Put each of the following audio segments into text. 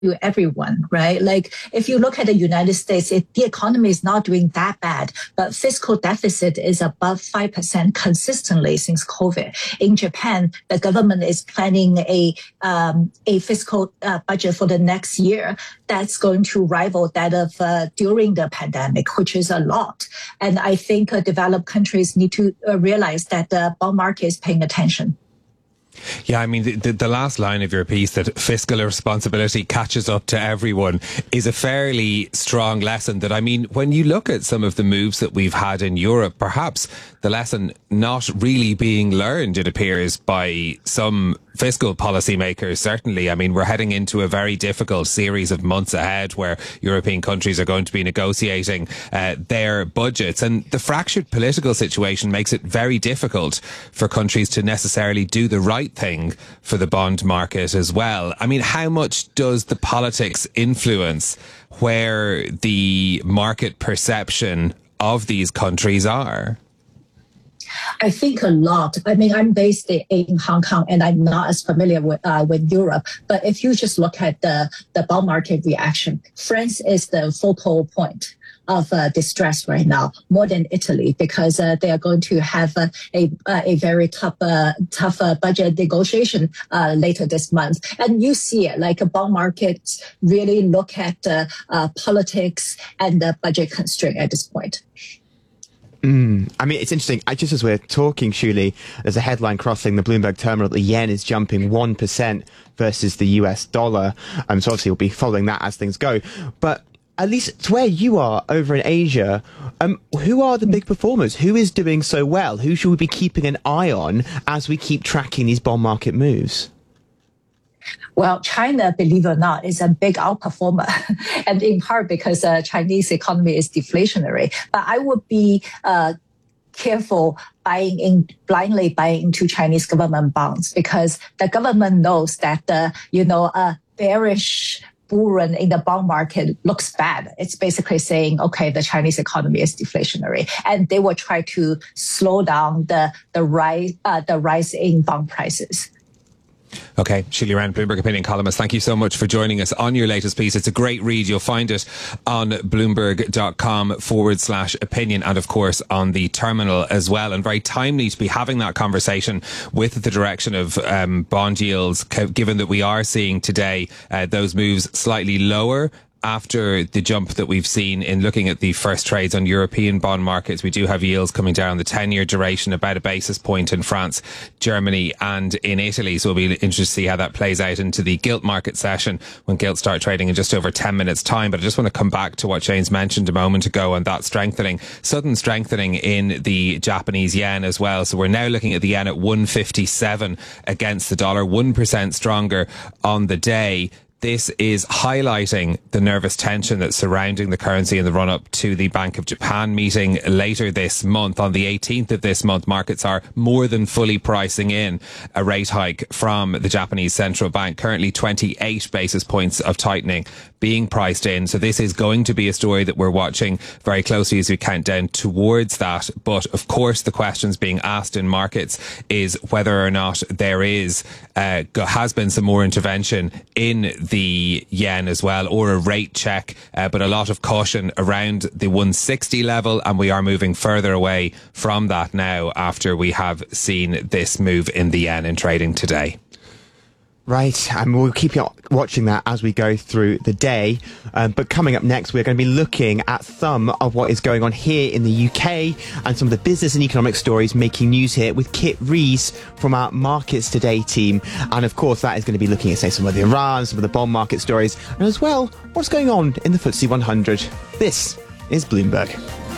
everyone, right? Like if you look at the United States, the economy is not doing that bad, but fiscal deficit is above 5% consistently since COVID. In Japan, the government is planning a fiscal budget for the next year that's going to rival that of during the pandemic, which is a lot. And I think developed countries need to realize that the bond market is paying attention. Yeah, I mean, the last line of your piece, that fiscal responsibility catches up to everyone, is a fairly strong lesson that, I mean, when you look at some of the moves that we've had in Europe, perhaps the lesson not really being learned, it appears, by some fiscal policymakers, certainly. I mean, we're heading into a very difficult series of months ahead where European countries are going to be negotiating their budgets. And the fractured political situation makes it very difficult for countries to necessarily do the right thing for the bond market as well. I mean, how much does the politics influence where the market perception of these countries are? I think a lot. I mean, I'm based in Hong Kong and I'm not as familiar with Europe. But if you just look at the bond market reaction, France is the focal point of distress right now, more than Italy, because they are going to have a very tough budget negotiation later this month. And you see it, like bond markets really look at politics and the budget constraint at this point. I mean, it's interesting. Just as we're talking, Shuli, there's a headline crossing the Bloomberg terminal. The yen is jumping 1% versus the US dollar. So obviously we'll be following that as things go. But at least to where you are over in Asia, who are the big performers? Who is doing so well? Who should we be keeping an eye on as we keep tracking these bond market moves? Well, China, believe it or not, is a big outperformer, and in part because Chinese economy is deflationary. But I would be careful blindly buying into Chinese government bonds, because the government knows that a bearish bull run in the bond market looks bad. It's basically saying, okay, the Chinese economy is deflationary, and they will try to slow down the rise in bond prices. Okay, Shuli Ren, Bloomberg Opinion columnist, thank you so much for joining us on your latest piece. It's a great read. You'll find it on bloomberg.com/opinion and, of course, on the terminal as well. And very timely to be having that conversation with the direction of bond yields, given that we are seeing today those moves slightly lower after the jump that we've seen in looking at the first trades on European bond markets. We do have yields coming down the 10-year duration about a basis point in France, Germany and in Italy. So we'll be interested to see how that plays out into the gilt market session when gilts start trading in just over 10 minutes time. But I just want to come back to what James mentioned a moment ago on that sudden strengthening in the Japanese yen as well. So we're now looking at the yen at 157 against the dollar, 1% stronger on the day. This is highlighting the nervous tension that's surrounding the currency in the run-up to the Bank of Japan meeting later this month. On the 18th of this month, markets are more than fully pricing in a rate hike from the Japanese central bank. Currently 28 basis points of tightening being priced in. So this is going to be a story that we're watching very closely as we count down towards that. But of course, the questions being asked in markets is whether or not there has been some more intervention in the yen as well, or a rate check, but a lot of caution around the 160 level, and we are moving further away from that now after we have seen this move in the yen in trading today. Right, and we'll keep watching that as we go through the day. But coming up next, we're going to be looking at some of what is going on here in the UK and some of the business and economic stories making news here with Kit Rees from our Markets Today team. And of course, that is going to be looking at, say, some of the Iran, some of the bond market stories, and as well, what's going on in the FTSE 100. This is Bloomberg.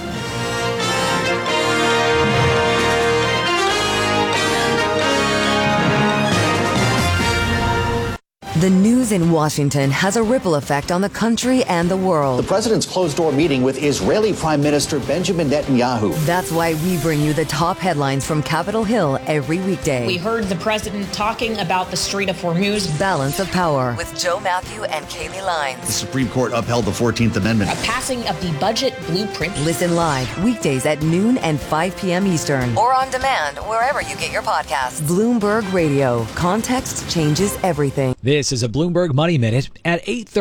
The news in Washington has a ripple effect on the country and the world. The president's closed-door meeting with Israeli Prime Minister Benjamin Netanyahu. That's why we bring you the top headlines from Capitol Hill every weekday. We heard the president talking about the Strait of Hormuz. Balance of Power with Joe Matthew and Kaylee Lines. The Supreme Court upheld the 14th Amendment. A passing of the budget blueprint. Listen live weekdays at noon and 5 p.m. Eastern. Or on demand wherever you get your podcasts. Bloomberg Radio. Context changes everything. This is a Bloomberg Money Minute at 8:30.